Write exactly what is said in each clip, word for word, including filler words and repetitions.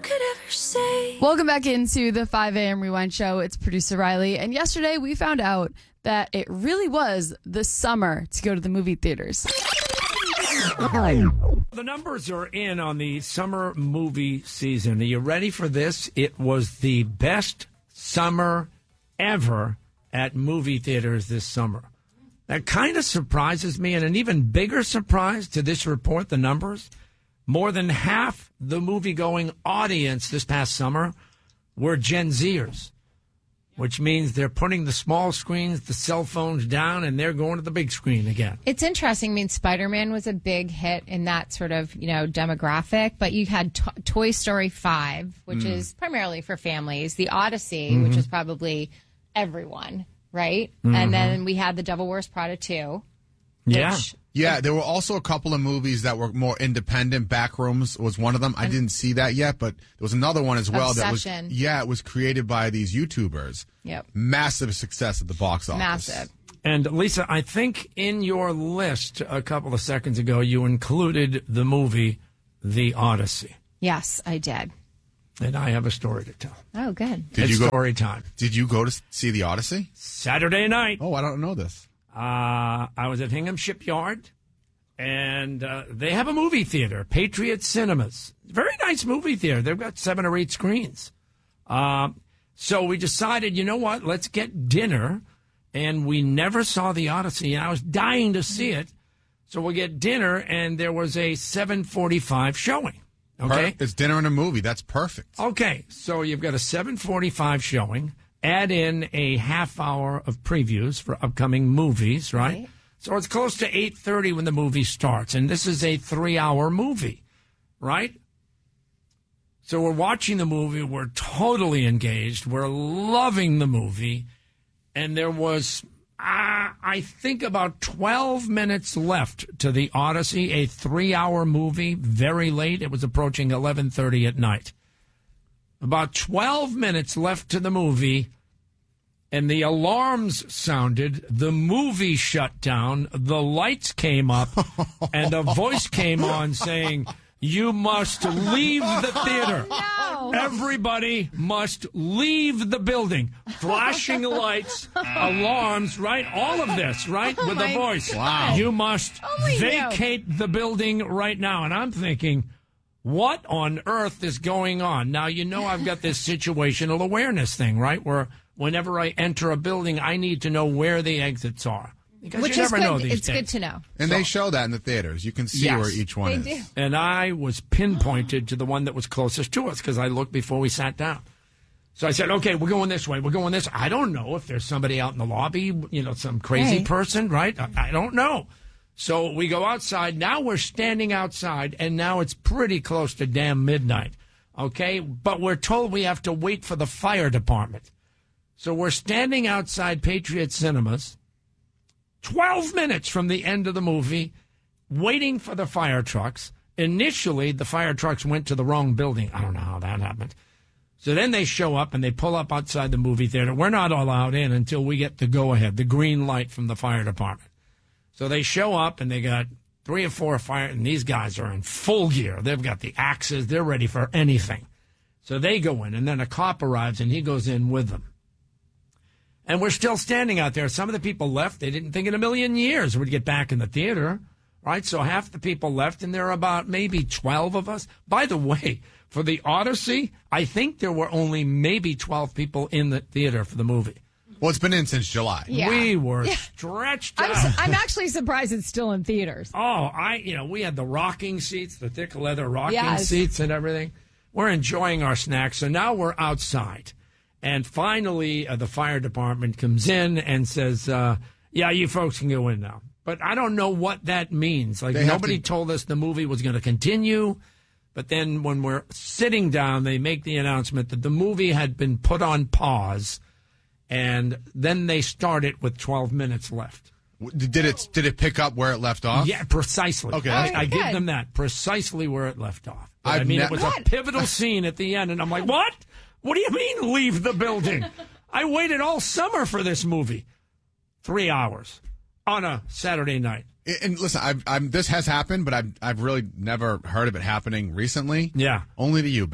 could ever say. Welcome back into the five a.m. Rewind Show. It's producer Riley. And yesterday we found out that it really was the summer to go to the movie theaters. The numbers are in on the summer movie season. Are you ready for this? It was the best summer ever at movie theaters this summer. That kind of surprises me, and an even bigger surprise to this report, the numbers. More than half the movie-going audience this past summer were Gen Zers, which means they're putting the small screens, the cell phones down, and they're going to the big screen again. It's interesting. I mean, Spider-Man was a big hit in that sort of, you know, demographic, but you had to- Toy Story five, which mm. is primarily for families, The Odyssey, mm-hmm. which is probably everyone, right? Mm-hmm. And then we had The Devil Wears Prada two. Yeah. Which, Yeah, there were also a couple of movies that were more independent. Backrooms was one of them. I didn't see that yet, but there was another one as well. Obsession. That was yeah, it was created by these YouTubers. Yep. Massive success at the box office. Massive. And Lisa, I think in your list a couple of seconds ago, you included the movie The Odyssey. Yes, I did. And I have a story to tell. Oh, good. Did it's you go, story time. Did you go to see The Odyssey? Saturday night. Oh, I don't know this. Uh, I was at Hingham Shipyard, and uh, they have a movie theater, Patriot Cinemas. Very nice movie theater. They've got seven or eight screens. Uh, so we decided, you know what, let's get dinner. And we never saw The Odyssey, and I was dying to see it. So we'll get dinner, and there was a seven forty-five showing. Okay? Per- it's dinner and a movie. That's perfect. Okay, so you've got a seven forty-five showing. Add in a half hour of previews for upcoming movies, right? right. So it's close to eight thirty when the movie starts, and this is a three-hour movie, right? So we're watching the movie. We're totally engaged. We're loving the movie. And there was, uh, I think, about twelve minutes left to The Odyssey, a three-hour movie, very late. It was approaching eleven thirty at night. About twelve minutes left to the movie, and the alarms sounded, the movie shut down, the lights came up, and a voice came on saying, "You must leave the theater. Oh, no. Everybody must leave the building." Flashing lights, alarms, right? All of this, right? Oh With a voice. Wow. You must Only vacate you. the building right now. And I'm thinking, what on earth is going on? Now, you know I've got this situational awareness thing, right? Where whenever I enter a building, I need to know where the exits are. Because Which you is never good. know these It's days. good to know. And they show that in the theaters. You can see Yes. where each one They is. do. And I was pinpointed to the one that was closest to us because I looked before we sat down. So I said, okay, we're going this way. We're going this. I don't know if there's somebody out in the lobby, you know, some crazy Hey. person, right? I, I don't know. So we go outside. Now we're standing outside, and now it's pretty close to damn midnight, okay? But we're told we have to wait for the fire department. So we're standing outside Patriot Cinemas, twelve minutes from the end of the movie, waiting for the fire trucks. Initially, the fire trucks went to the wrong building. I don't know how that happened. So then they show up and they pull up outside the movie theater. We're not allowed in until we get the go-ahead, the green light from the fire department. So they show up and they got three or four fire, and these guys are in full gear. They've got the axes. They're ready for anything. So they go in, and then a cop arrives, and he goes in with them. And we're still standing out there. Some of the people left. They didn't think in a million years we'd get back in the theater, right? So half the people left, and there are about maybe twelve of us. By the way, for The Odyssey, I think there were only maybe twelve people in the theater for the movie. Well, it's been in since July. Yeah. We were Yeah. stretched I'm, out. su- I'm actually surprised it's still in theaters. Oh, I, you know, we had the rocking seats, the thick leather rocking Yes. seats and everything. We're enjoying our snacks. So now we're outside. And finally, uh, the fire department comes in and says, uh, yeah, you folks can go in now. But I don't know what that means. Like, They have nobody to- told us the movie was going to continue. But then when we're sitting down, they make the announcement that the movie had been put on pause. And then they start it with twelve minutes left. W- Did it did it pick up where it left off? Yeah, precisely. Okay, I, that's I good. give them that. Precisely where it left off. But, I I've mean, ne- it was What? a pivotal scene at the end, and I'm like, what? What do you mean leave the building? I waited all summer for this movie. Three hours on a Saturday night. And- And listen, I've, I'm, this has happened, but I've I've really never heard of it happening recently. Yeah. Only to you, Bill.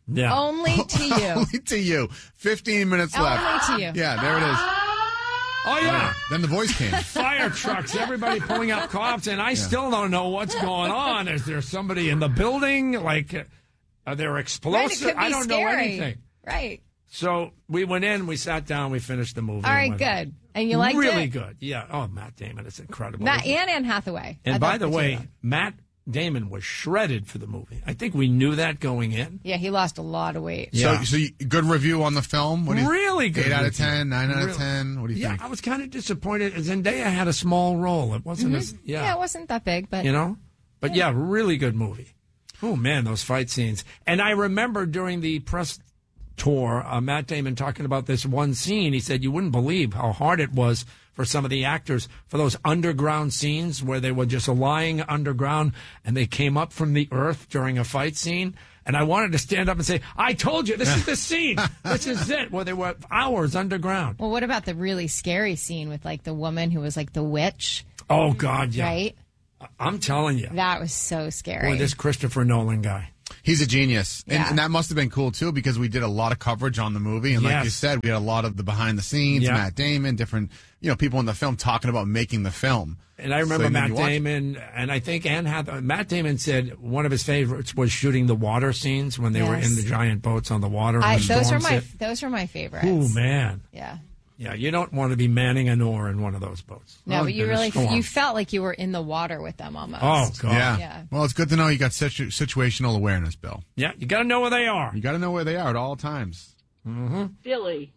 Yeah. Only to you. Only to you. Fifteen minutes left. Only to you. Yeah, there it is. Oh, yeah. Then the voice came. Fire trucks, everybody pulling out cops, and I still don't know what's going on. Is there somebody in the building? Like, uh, are there Right, explosives? it could be I don't scary. know anything. Right. So we went in, we sat down, we finished the movie. All right, and went good. home. And you liked really it? good. Yeah. Oh, Matt Damon is incredible. Matt isn't he? and Anne Hathaway. I And by thought the two way, of them. Matt Damon was shredded for the movie. I think we knew that going in. Yeah, he lost a lot of weight. Yeah. So, so you, good review on the film? What do you, Really good. Eight out of review. ten, nine out of Really- ten. What do you Yeah, think? I was kind of disappointed. Zendaya had a small role. It wasn't as yeah, Yeah, it wasn't that big, but you know. But yeah, really good movie. Oh man, those fight scenes. And I remember during the press tour, uh, Matt Damon talking about this one scene. He said you wouldn't believe how hard it was for some of the actors for those underground scenes where they were just lying underground and they came up from the earth during a fight scene. And I wanted to stand up and say, I told you, this is the scene. This is it. Where they were hours underground. well, what about the really scary scene with like the woman who was like the witch, Oh, God, yeah. right? I'm telling you. That was so scary. Boy, this Christopher Nolan guy. He's a genius. And, Yeah. and that must have been cool, too, because we did a lot of coverage on the movie. And like Yes. you said, we had a lot of the behind the scenes, Yeah. Matt Damon, different, you know, people in the film talking about making the film. And I remember So then Matt you watch it. Damon, and I think Anne Hathaway. Matt Damon said one of his favorites was shooting the water scenes when they were Yes. in the giant boats on the water. I, when the those are storms my hit. those are my favorites. Oh man, Yeah. yeah, you don't want to be manning an oar in one of those boats. No, Oh, but you in a really storm. you felt like you were in the water with them almost. Oh god, Yeah. Yeah. Well, it's good to know you got situ- situational awareness, Bill. yeah, you got to know where they are. You got to know where they are at all times. Billy,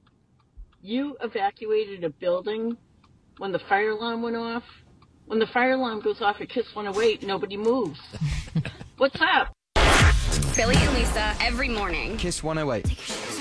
you evacuated a building when the fire alarm went off? When the fire alarm goes off at Kiss one oh eight, nobody moves. What's up? Billy and Lisa every morning. Kiss one oh eight.